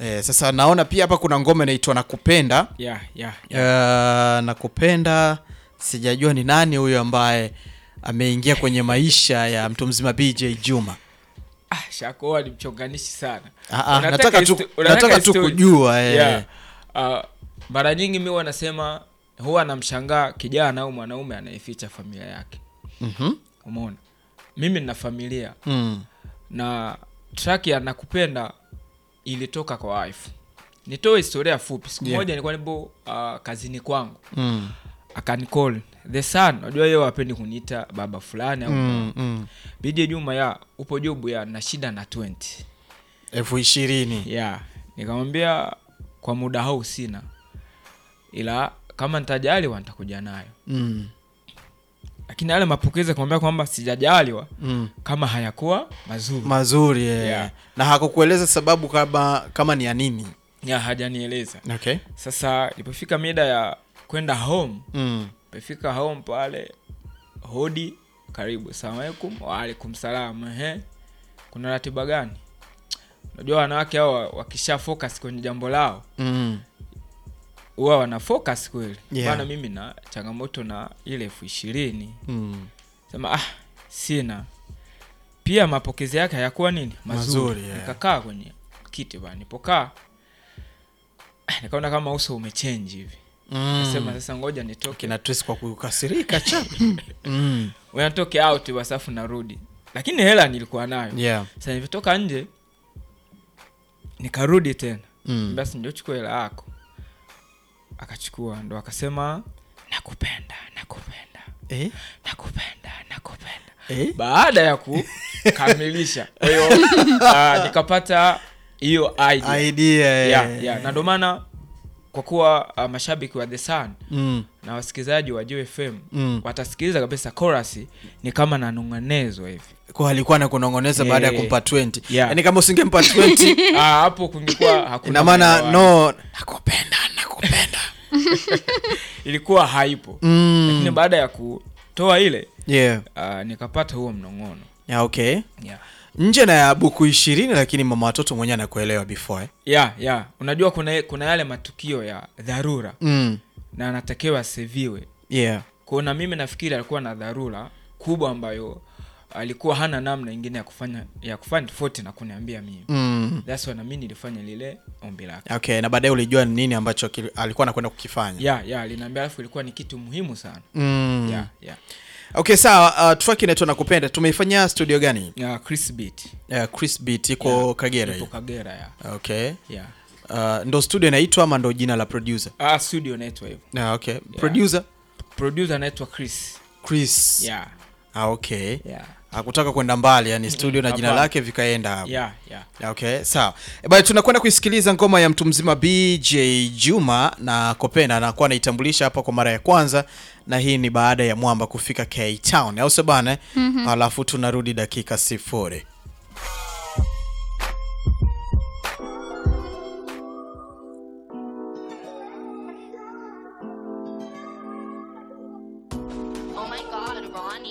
Sasa naona pia hapa kuna ngoma inaitwa Nakupenda. Nakupenda, sijajua ni nani huyo ambaye ameingia kwenye maisha ya mtu mzima BJ Juma. Shako ni mchonganishi sana. Nataka tu kujua. Mara nyingi mimi wanasema huwa namshangaa kijana au mwanaume anayeficha familia yake. Umeona? Mimi nina familia. Na track ya Nakupenda ilitoka kwa wife. Nitoe historia fupi. Siku moja nilikuwa nipo kazini kwangu. Akanicall the son, unajua yeye hapendi kuniita baba fulani au BJ Juma upo job na shida na 20,000. Nikamwambia kwa muda huu sina, ila kama nitajaliwa nitakuja nayo. Lakini yale mapokezi kumwambia kwamba sijajaliwa kama hayakuwa mazuri. Na hakukueleza sababu kama ni ya nini? Hajanieleza. Sasa ilipofika mida ya kwenda home, nilipofika home pale, hodi, karibu, asalamu alaykum. Wa alaykum salam. Kuna ratiba gani? Unajua wanawake hao wakisha focus kwenye jambo lao huwa wana focus kweli. Maana mimi na changamoto na ile 20,000. Sema sina. Pia mapokezi yake hayakuwa nini? Mazuri. Nikakaa kwenye kiti bana, nipokaa nikaona kama uso umechange hivi. Nasema sasa ngoja nitoke. Kina twist kwa kukasirika cha. Wewe nitoke out wasafu narudi. Lakini hela nilikuwa nayo. Sasa nilipotoka nje nikarudi tena. Basi ndio chukua hela yako. Akachukua, ndo akasema nakupenda. Baada ya kukamilisha. Kwa hiyo nikapata hiyo idea. Na ndio maana kwa kuwa mashabiki wa The Sun na wasikilizaji wa JFM watasikiliza kabisa chorus ni kama nanongonezo hivi. Kwa alikuwa na kunongoneza baada ya kumpa 20. Yaani kama usingempa 20 hapo kungekuwa hakuna. Ina maana nakupenda. Ilikuwa haipo. Lakini baada ya kutoa ile nikapata huo mnongono. Nje na ya buku 20, lakini mama watoto mwenyewe anakuelewa before. Unajua kuna yale matukio ya dharura na anatakiwa seviwe. Kwa na mimi nafikiri alikuwa na dharura kubwa ambayo alikuwa hana namna nyingine ya kufanya tofauti na kuniambia mimi. That's why na mimi nilifanya lile ombi lake. Na baadaye ulijua nini ambacho alikuwa anakwenda kukifanya. Aliniambia alafu ilikuwa ni kitu muhimu sana. Sawa. Track inaitwa Nakupenda. Tumeifanyia studio gani? Chris Beat. Chris Beat iko Kagera. Iko Kagera. Ndo studio inaitwa ama ndo jina la producer? Studio inaitwa hivyo. Producer anaitwa Chris. Hakutaka kwenda mbali, yani studio na jina lake vikaenda hapo. Sawa. Bali tunakwenda kuisikiliza ngoma ya mtu mzima BJ Juma na Nakupenda, na kwa anaitambulisha hapa kwa mara ya kwanza, na hii ni baada ya Mwamba kufika K Town. Au sabana? Alafu tunarudi dakika 0.